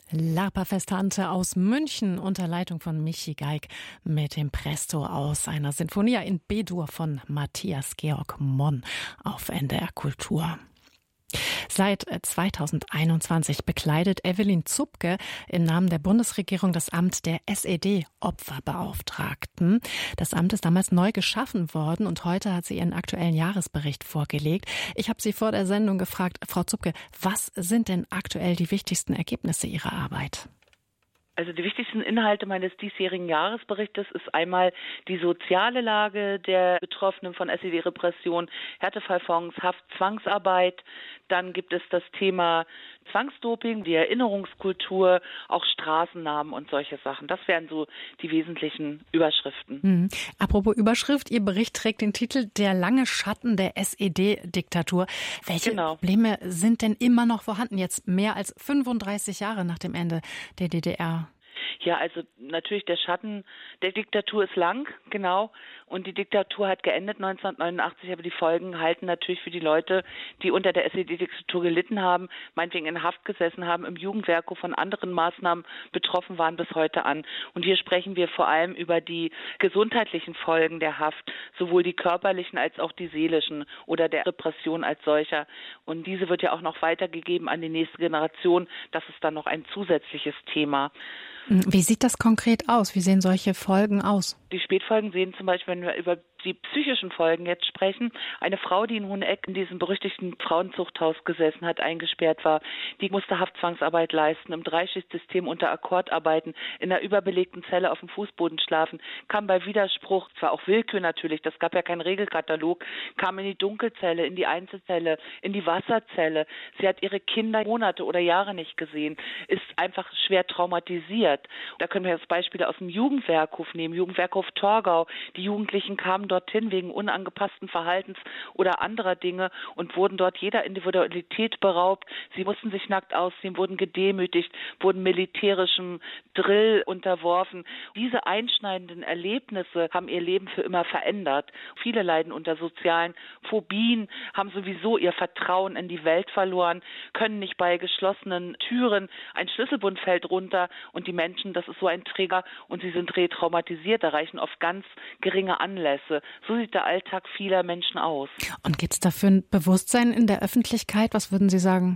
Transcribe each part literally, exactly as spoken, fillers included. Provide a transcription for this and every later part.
Lapa Festante aus München unter Leitung von Michi Geig mit dem Presto aus einer Sinfonia in B-Dur von Matthias Georg Monn auf N D R Kultur. Seit zweitausendeinundzwanzig bekleidet Evelyn Zupke im Namen der Bundesregierung das Amt der S E D-Opferbeauftragten. Das Amt ist damals neu geschaffen worden und heute hat sie ihren aktuellen Jahresbericht vorgelegt. Ich habe sie vor der Sendung gefragt, Frau Zupke, was sind denn aktuell die wichtigsten Ergebnisse Ihrer Arbeit? Also die wichtigsten Inhalte meines diesjährigen Jahresberichtes ist einmal die soziale Lage der Betroffenen von S E D-Repression, Härtefallfonds, Haft, Zwangsarbeit. Dann gibt es das Thema Zwangsdoping, die Erinnerungskultur, auch Straßennamen und solche Sachen. Das wären so die wesentlichen Überschriften. Mhm. Apropos Überschrift, Ihr Bericht trägt den Titel Der lange Schatten der S E D-Diktatur. Welche genau. Probleme sind denn immer noch vorhanden, jetzt mehr als fünfunddreißig Jahre nach dem Ende der D D R? Ja, also natürlich der Schatten der Diktatur ist lang, genau. Und die Diktatur hat geendet neunzehnhundertneunundachtzig, aber die Folgen halten natürlich für die Leute, die unter der S E D-Diktatur gelitten haben, meinetwegen in Haft gesessen haben, im Jugendwerk von anderen Maßnahmen betroffen waren, bis heute an. Und hier sprechen wir vor allem über die gesundheitlichen Folgen der Haft, sowohl die körperlichen als auch die seelischen oder der Repression als solcher. Und diese wird ja auch noch weitergegeben an die nächste Generation. Das ist dann noch ein zusätzliches Thema. Wie sieht das konkret aus? Wie sehen solche Folgen aus? Die Spätfolgen sehen zum Beispiel, wenn wir über die psychischen Folgen jetzt sprechen, eine Frau, die in Hoheneck in diesem berüchtigten Frauenzuchthaus gesessen hat, eingesperrt war, die musste Haftzwangsarbeit leisten, im Dreischichtsystem unter Akkord arbeiten, in einer überbelegten Zelle auf dem Fußboden schlafen, kam bei Widerspruch, zwar auch Willkür natürlich, das gab ja keinen Regelkatalog, kam in die Dunkelzelle, in die Einzelzelle, in die Wasserzelle. Sie hat ihre Kinder Monate oder Jahre nicht gesehen, ist einfach schwer traumatisiert. Da können wir jetzt Beispiele aus dem Jugendwerkhof nehmen, Jugendwerkhof Torgau. Die Jugendlichen kamen dorthin wegen unangepassten Verhaltens oder anderer Dinge und wurden dort jeder Individualität beraubt. Sie mussten sich nackt ausziehen, wurden gedemütigt, wurden militärischem Drill unterworfen. Diese einschneidenden Erlebnisse haben ihr Leben für immer verändert. Viele leiden unter sozialen Phobien, haben sowieso ihr Vertrauen in die Welt verloren, können nicht bei geschlossenen Türen, ein Schlüsselbund fällt runter und die Menschen, das ist so ein Trigger und sie sind retraumatisiert, erreichen oft ganz geringe Anlässe. So sieht der Alltag vieler Menschen aus. Und gibt es dafür ein Bewusstsein in der Öffentlichkeit? Was würden Sie sagen?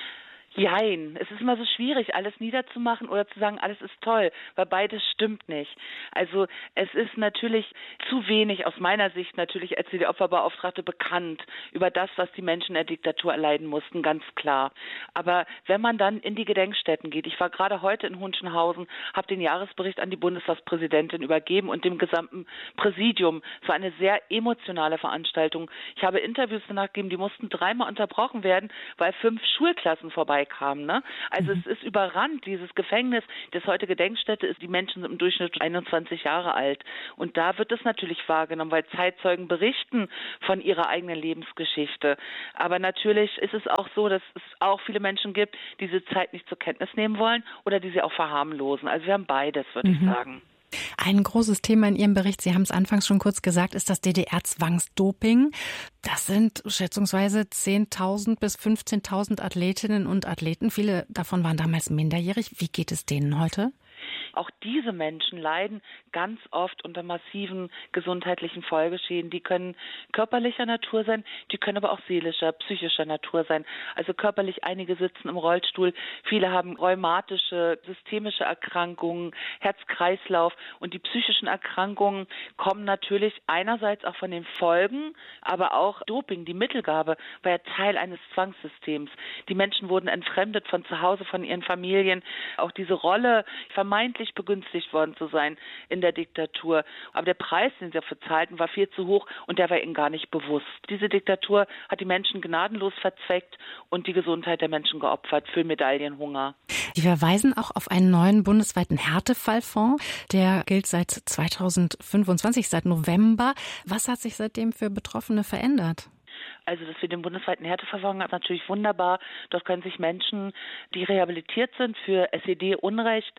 Jein. Es ist immer so schwierig, alles niederzumachen oder zu sagen, alles ist toll, weil beides stimmt nicht. Also es ist natürlich zu wenig aus meiner Sicht natürlich als die Opferbeauftragte bekannt über das, was die Menschen in der Diktatur erleiden mussten, ganz klar. Aber wenn man dann in die Gedenkstätten geht, ich war gerade heute in Hunschenhausen, habe den Jahresbericht an die Bundestagspräsidentin übergeben und dem gesamten Präsidium. Es war eine sehr emotionale Veranstaltung. Ich habe Interviews danach gegeben, die mussten dreimal unterbrochen werden, weil fünf Schulklassen vorbei kamen. Ne? Also mhm. es ist überrannt, dieses Gefängnis, das heute Gedenkstätte ist, die Menschen sind im Durchschnitt einundzwanzig Jahre alt. Und da wird es natürlich wahrgenommen, weil Zeitzeugen berichten von ihrer eigenen Lebensgeschichte. Aber natürlich ist es auch so, dass es auch viele Menschen gibt, die diese Zeit nicht zur Kenntnis nehmen wollen oder die sie auch verharmlosen. Also wir haben beides, würde mhm. ich sagen. Ein großes Thema in Ihrem Bericht, Sie haben es anfangs schon kurz gesagt, ist das D D R-Zwangsdoping. Das sind schätzungsweise zehntausend bis fünfzehntausend Athletinnen und Athleten. Viele davon waren damals minderjährig. Wie geht es denen heute? Auch diese Menschen leiden ganz oft unter massiven gesundheitlichen Folgeschäden. Die können körperlicher Natur sein, die können aber auch seelischer, psychischer Natur sein. Also körperlich, einige sitzen im Rollstuhl, viele haben rheumatische, systemische Erkrankungen, Herz-Kreislauf und die psychischen Erkrankungen kommen natürlich einerseits auch von den Folgen, aber auch Doping, die Mittelgabe, war ja Teil eines Zwangssystems. Die Menschen wurden entfremdet von zu Hause, von ihren Familien. Auch diese Rolle, vermeintlich begünstigt worden zu sein in der Diktatur. Aber der Preis, den sie dafür zahlten, war viel zu hoch und der war ihnen gar nicht bewusst. Diese Diktatur hat die Menschen gnadenlos verzweckt und die Gesundheit der Menschen geopfert für Medaillenhunger. Sie verweisen auch auf einen neuen bundesweiten Härtefallfonds. Der gilt seit zweitausendfünfundzwanzig, seit November. Was hat sich seitdem für Betroffene verändert? Also das wir den bundesweiten Härtefallfonds ist natürlich wunderbar. Dort können sich Menschen, die rehabilitiert sind für S E D-Unrecht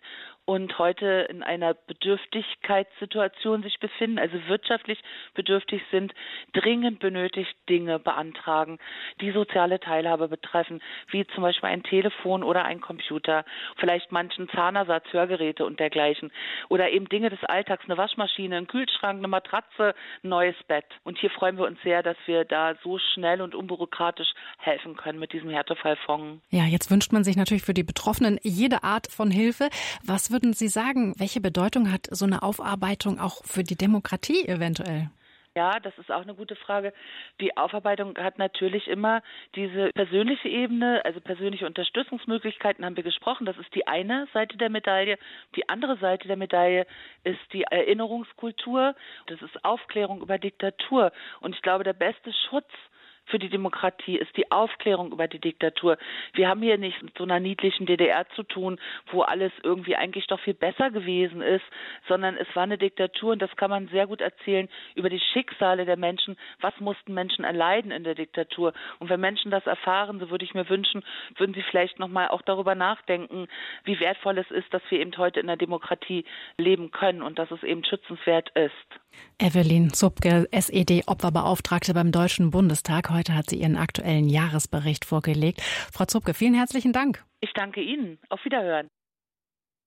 und heute in einer Bedürftigkeitssituation sich befinden, also wirtschaftlich bedürftig sind, dringend benötigt Dinge beantragen, die soziale Teilhabe betreffen, wie zum Beispiel ein Telefon oder ein Computer, vielleicht manchen Zahnersatz, Hörgeräte und dergleichen oder eben Dinge des Alltags, eine Waschmaschine, ein Kühlschrank, eine Matratze, ein neues Bett. Und hier freuen wir uns sehr, dass wir da so schnell und unbürokratisch helfen können mit diesem Härtefallfonds. Ja, jetzt wünscht man sich natürlich für die Betroffenen jede Art von Hilfe. Was würden Sie sagen, welche Bedeutung hat so eine Aufarbeitung auch für die Demokratie eventuell? Ja, das ist auch eine gute Frage. Die Aufarbeitung hat natürlich immer diese persönliche Ebene, also persönliche Unterstützungsmöglichkeiten haben wir gesprochen. Das ist die eine Seite der Medaille. Die andere Seite der Medaille ist die Erinnerungskultur. Das ist Aufklärung über Diktatur. Und ich glaube, der beste Schutz für die Demokratie ist die Aufklärung über die Diktatur. Wir haben hier nicht mit so einer niedlichen D D R zu tun, wo alles irgendwie eigentlich doch viel besser gewesen ist, sondern es war eine Diktatur und das kann man sehr gut erzählen über die Schicksale der Menschen. Was mussten Menschen erleiden in der Diktatur? Und wenn Menschen das erfahren, so würde ich mir wünschen, würden sie vielleicht nochmal auch darüber nachdenken, wie wertvoll es ist, dass wir eben heute in der Demokratie leben können und dass es eben schützenswert ist. Evelyn Zupke, S E D-Opferbeauftragte beim Deutschen Bundestag. Heute hat sie ihren aktuellen Jahresbericht vorgelegt. Frau Zupke, vielen herzlichen Dank. Ich danke Ihnen. Auf Wiederhören.